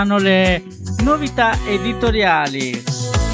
Hanno le novità editoriali.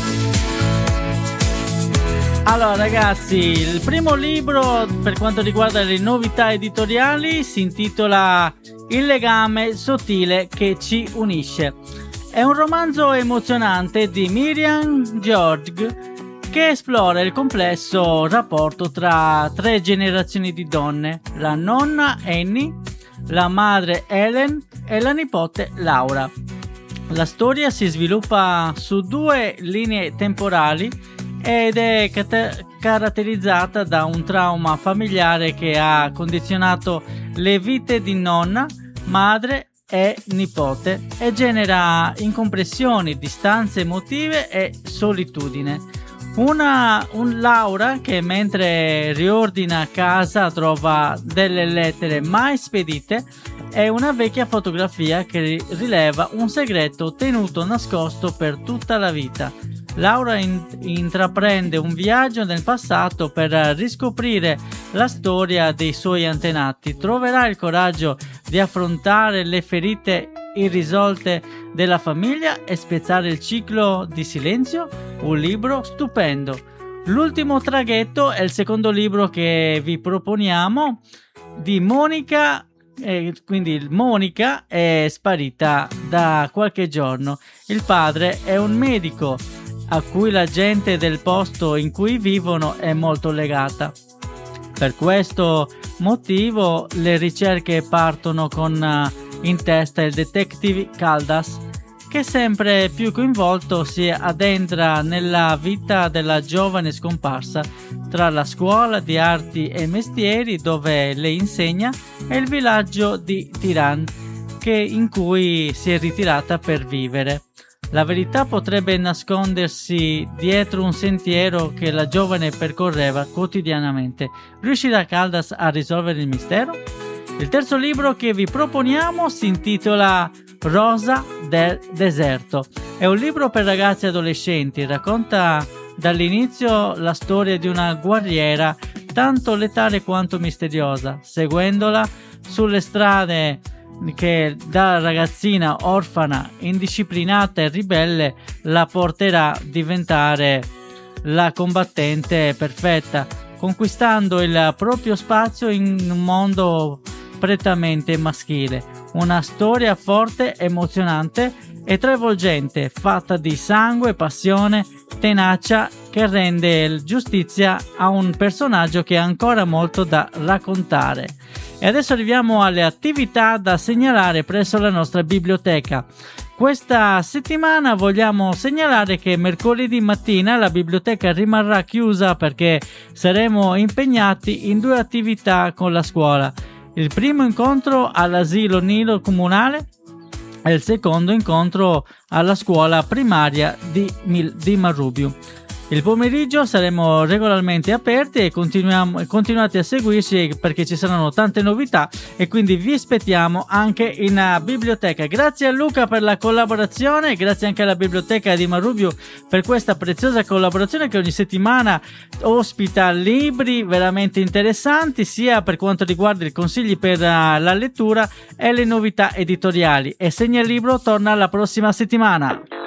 Allora ragazzi, il primo libro per quanto riguarda le novità editoriali si intitola Il legame sottile che ci unisce. È un romanzo emozionante di Miriam George che esplora il complesso rapporto tra 3 generazioni di donne: la nonna Annie, la madre Helen e la nipote Laura. La storia si sviluppa su 2 linee temporali ed è caratterizzata da un trauma familiare che ha condizionato le vite di nonna, madre e nipote e genera incompressioni, distanze emotive e solitudine. Un Laura che mentre riordina casa trova delle lettere mai spedite e una vecchia fotografia che rileva un segreto tenuto nascosto per tutta la vita. Laura intraprende un viaggio nel passato per riscoprire la storia dei suoi antenati. Troverà il coraggio di affrontare le ferite irrisolte della famiglia e spezzare il ciclo di silenzio? Un libro stupendo. L'ultimo traghetto è il secondo libro che vi proponiamo di Monica. Quindi Monica è sparita da qualche giorno. Il padre è un medico a cui la gente del posto in cui vivono è molto legata. Per questo motivo le ricerche partono con in testa il detective Caldas, che sempre più coinvolto si addentra nella vita della giovane scomparsa tra la scuola di arti e mestieri dove lei insegna e il villaggio di Tiran in cui si è ritirata per vivere. La verità potrebbe nascondersi dietro un sentiero che la giovane percorreva quotidianamente. Riuscirà Caldas a risolvere il mistero? Il terzo libro che vi proponiamo si intitola Rosa del deserto. È un libro per ragazzi e adolescenti, racconta dall'inizio la storia di una guerriera tanto letale quanto misteriosa, seguendola sulle strade che da ragazzina orfana, indisciplinata e ribelle la porterà a diventare la combattente perfetta, conquistando il proprio spazio in un mondo prettamente maschile. Una storia forte, emozionante e travolgente, fatta di sangue, passione, tenacia, che rende giustizia a un personaggio che ha ancora molto da raccontare. E adesso arriviamo alle attività da segnalare presso la nostra biblioteca. Questa settimana vogliamo segnalare che mercoledì mattina la biblioteca rimarrà chiusa perché saremo impegnati in 2 attività con la scuola. Il primo incontro all'asilo nido comunale e il secondo incontro alla scuola primaria di Marrubiu. Il pomeriggio saremo regolarmente aperti e continuate a seguirci perché ci saranno tante novità e quindi vi aspettiamo anche in biblioteca. Grazie a Luca per la collaborazione, grazie anche alla biblioteca di Marrubiu per questa preziosa collaborazione che ogni settimana ospita libri veramente interessanti sia per quanto riguarda i consigli per la lettura e le novità editoriali. E Segnalibro torna la prossima settimana.